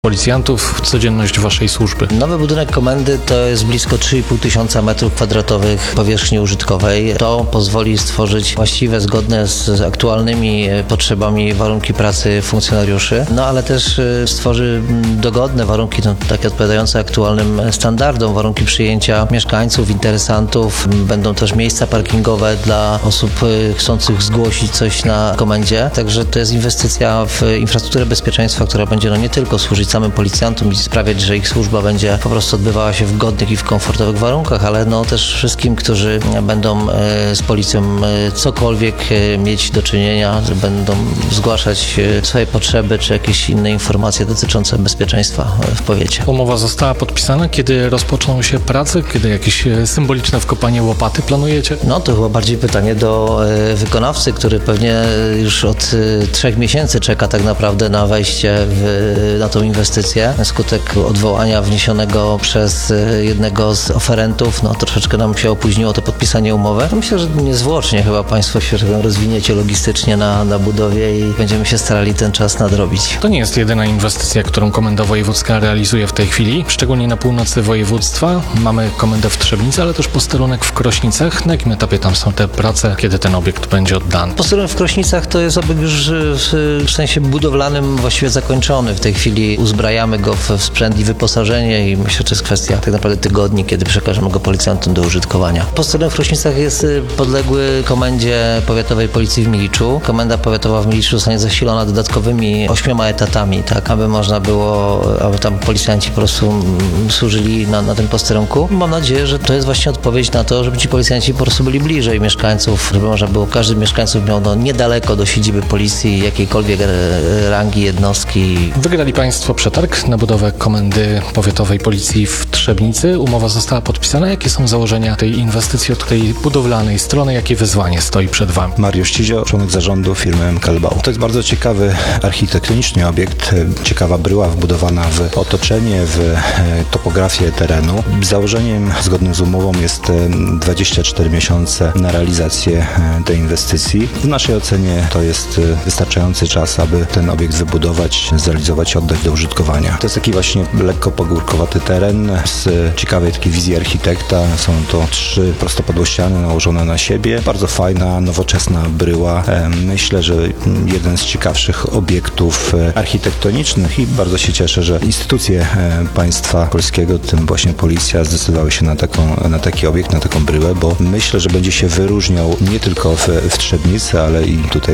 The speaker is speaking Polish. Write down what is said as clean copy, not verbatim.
Policjantów, codzienność waszej służby. Nowy budynek komendy to jest blisko 3,5 tysiąca metrów kwadratowych powierzchni użytkowej. To pozwoli stworzyć właściwe, zgodne z aktualnymi potrzebami warunki pracy funkcjonariuszy, ale też stworzy dogodne warunki, takie odpowiadające aktualnym standardom, warunki przyjęcia mieszkańców, interesantów. Będą też miejsca parkingowe dla osób chcących zgłosić coś na komendzie. Także to jest inwestycja w infrastrukturę bezpieczeństwa, która będzie nie tylko służyć samym policjantom i sprawiać, że ich służba będzie po prostu odbywała się w godnych i w komfortowych warunkach, ale też wszystkim, którzy będą z policją cokolwiek mieć do czynienia, że będą zgłaszać swoje potrzeby czy jakieś inne informacje dotyczące bezpieczeństwa w powiecie. Umowa została podpisana, kiedy rozpoczną się prace, kiedy jakieś symboliczne wkopanie łopaty planujecie? To chyba bardziej pytanie do wykonawcy, który pewnie już od 3 miesięcy czeka tak naprawdę na wejście na tą inwestycję. Skutek odwołania wniesionego przez jednego z oferentów, troszeczkę nam się opóźniło to podpisanie umowy. Myślę, że niezwłocznie chyba Państwo się rozwiniecie logistycznie na budowie i będziemy się starali ten czas nadrobić. To nie jest jedyna inwestycja, którą Komenda Wojewódzka realizuje w tej chwili, szczególnie na północy województwa. Mamy komendę w Trzebnicy, ale też posterunek w Krośnicach. Na jakim etapie tam są te prace, kiedy ten obiekt będzie oddany? Posterunek w Krośnicach to jest obiekt już w sensie budowlanym właściwie zakończony. W tej chwili uzbrajamy go w sprzęt i wyposażenie i myślę, że to jest kwestia tak naprawdę tygodni, kiedy przekażemy go policjantom do użytkowania. Posterunek w Krośnicach jest podległy Komendzie Powiatowej Policji w Miliczu. Komenda Powiatowa w Miliczu zostanie zasilona dodatkowymi 8 etatami, tak aby można było, aby tam policjanci po prostu służyli na tym posterunku. Mam nadzieję, że to jest właśnie odpowiedź na to, żeby ci policjanci po prostu byli bliżej mieszkańców, żeby można było, każdy z mieszkańców miał niedaleko do siedziby policji, jakiejkolwiek rangi jednostki. Wygrali Państwo przetarg na budowę Komendy Powiatowej Policji w Trzebnicy. Umowa została podpisana. Jakie są założenia tej inwestycji od tej budowlanej strony? Jakie wyzwanie stoi przed Wami? Mariusz Cizio, członek zarządu firmy MKLBAU. To jest bardzo ciekawy architektonicznie obiekt, ciekawa bryła wbudowana w otoczenie, w topografię terenu. Założeniem zgodnym z umową jest 24 miesiące na realizację tej inwestycji. W naszej ocenie to jest wystarczający czas, aby ten obiekt wybudować, zrealizować i oddać do użytkowania. To jest taki właśnie lekko pagórkowaty teren z ciekawej takiej wizji architekta. Są to 3 prostopadłościany nałożone na siebie. Bardzo fajna, nowoczesna bryła. Myślę, że jeden z ciekawszych obiektów architektonicznych i bardzo się cieszę, że instytucje państwa polskiego, w tym właśnie policja, zdecydowały się na taki obiekt, na taką bryłę, bo myślę, że będzie się wyróżniał nie tylko w Trzebnicy, ale i tutaj